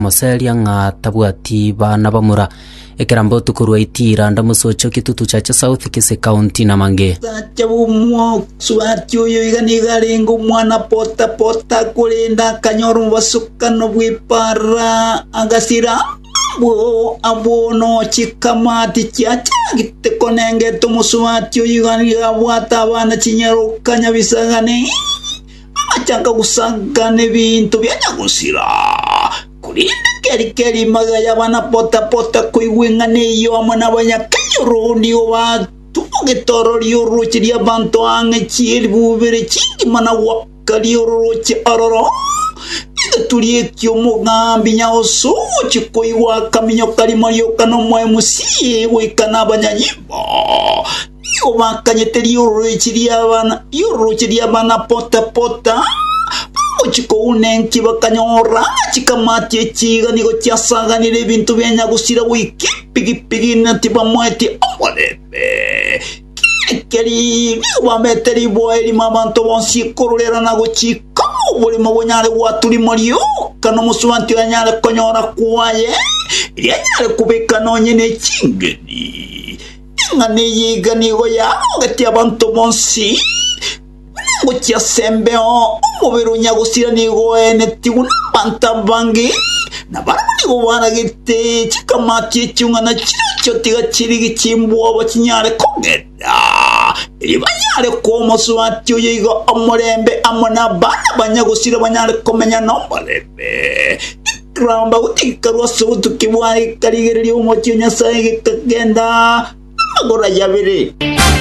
Moselia nga tabwati bana bamura ekerambo tukurwa itira ndamusocho kitutu chacha South Kise County na mange Chabumo swatyo yoigani garengo mwana pota pota kulenda kanyoru basukano bwipara agasira abono chikamati chacha gite konenge tomuswatyo yoigani gabwata bana chinyero kanya bisagane amachanga gusagane bintu byanyagusira kulinda keri magaya bana pota pota kuigwingane yo amana banyakanyoro niyo batuge torori uruchi abantu ange chiri bubere chingi mana wakali uruchi aroro tulie kyo mugambi nyaoso chikoiwa kaminyo kalimayo kano mwe musi wikana banyanyimbo niyo bakanyeteri uruchi abana pota pota chiko unenki bakanyora chikamati echiga nigo chiasaganire ebintu byanyagusira wiki pigi natiba mweti amwalebe keri wameteri boeri mabanto bonsi korolera nago chika buri mabonyare waturi muriyo kano musubanti yanyare konyora kuwaye yanyare kubika nonyene chingeni ngane yiga nigo ya gati abantu bonsi Mucha sembe umubiri unyagusira nigo ene tiguna bantabangi na barani wana gite chikamati cyungana cyo tiga kirigi kimbo abakinyare kogeda ibanyare ko muswati yigo amurembe amona bana banyagusira banyare komenya nombalebe kramba utikarwa sutu kibwari karigeri umucyo nyasaye kagenda agora yabiri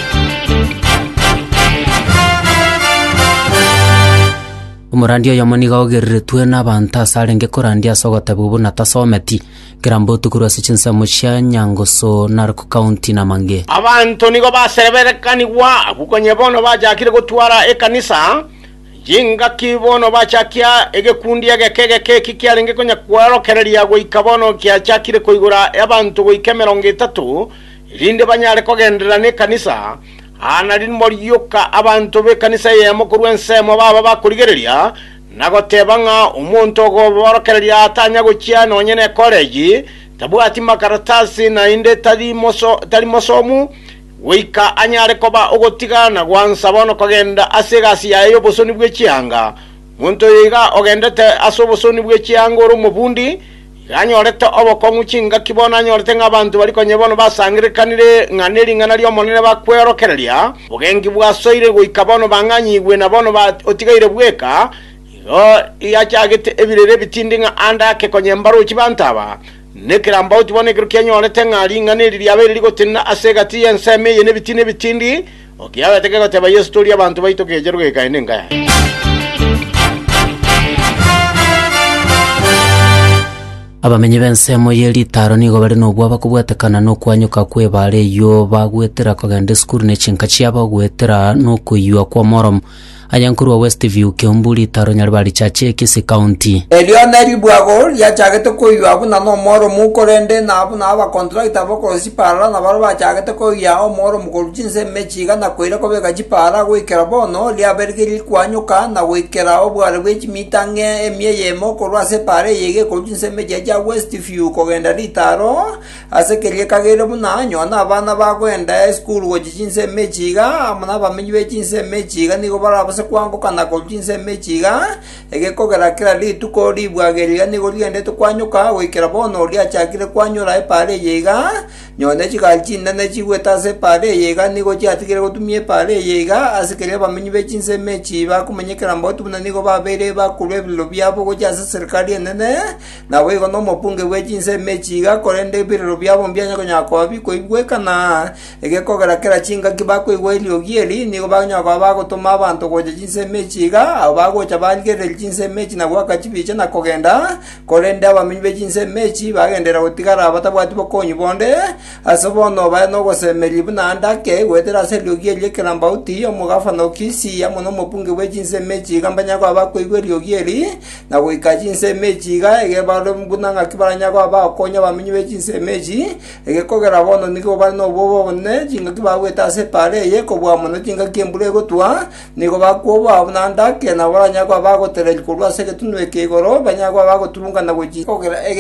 umurandio yamoniga ogeretwe n'abanta sarenge korandia sogota bubu natasometi kirambo tukurwa sichinsa mushya nyangoso narko county na mange abantu nigo basereberekanirwa kukonye bono bajakire gutwara ekanisa jinga kibono bachakia egekundi egekege kikiarenge konya kwarokereria goikabono kiachakire koigura abantu goikemero 3 rinde banyare kogendera ne kanisa anarin moryoka abantu be kanisa yemo kurwensemo baba bakurigereria nagotebanga umuntu go borokereria atanya gukia nonyene college tabwati makaratasi na inde tali mosomu wika anyare koba ogotiga na gwansa bono kogenda asegasi yayo bosoni bwekianga muntu yiga ogendete asobosoni bwekianga oro mubundi yanyorete obokongu chinga kibona anyorete ng'abantu bari konye bono basangirikanire ng'aneri ng'ana lyo monene bakwerokereria bugengi bwasoire goika bono banganyigwe na bono otigaire bweka yachagete ebirere bitindinga anda ke konye mbaro kibantaba nekiramba utibone kirukyanyorete ng'ali ng'aneri lyabere ligotina asegati yenseme yene bitindi okiyabe teke goteba yo story abantu baitokejerwe kainenga abamenye bensemo yelitaro nigo bari no bwaba kubwatekana no kwanyuka kwebare yo bagwetera kogende school ne chinka chiaba gwetera no kuywa kwa morom ayankuru wa Westview Kiumbuli taro nyaribari chache Kise County Elioneri bwago ya chagete kuywa buna no morom ukorende na abuna aba contract abako sipara na baro bachagete kuywa morom kurujinse mechiga na koira kobeka chipara gwikera bono lya bergiri kwanyuka na gwikera obware bwechimitange emye yemo korwa separe yege kurujinse meja Westview kogenda litaro asekerie kagere buna nyona abana bagwenda school gojinse mechiga amana bamenyi bechinse mechiga nigo bara kwangu kana kurujinse mechiga egekogera kira lituko libwageria nigo liende tukwanyuka wikera bono lya chakire kwanyura epare yega nyone chikalchinda ne chigweta separe yega nigo chatigire gutumie pare yega asekerie bamenyi bechinse mechi bakumenyekera mbotu buna nigo babere bakulwe bilo byabo gochase serikali enene na wego no mopunge wechinse mechiga korende biriro byabo mbyanya konyako biko ibwekana egekogera kira chinga kibako igweli ogieri nigo banyako bagotoma abantu gojinse mechiga abagocha bagere jinse mechi na gwakachibiche na kogenda korende abamenyi bechinse mechi bagendera gutigara abatabwati bokonyi bonde asobono ba no gosemeri buna ndake wetera seliogieli kerambauti omugafano kisi yamono mopunge wechinse mechi gambanya kwa bako igweli ogieri na gwikajinse mechiga egeba bare mbuna ngaki baranya kwa bakonya bamenyi bechinsemeji egekogera bono nigo bari no bobo ne jinga kibagweta se pare ye ko bwa mono jinga kiembure gotwa nigo bakwoba nanda ke na baranya kwa bagotere kurwa se ketunwe kegoro banya kwa bagoturunga na goji kogera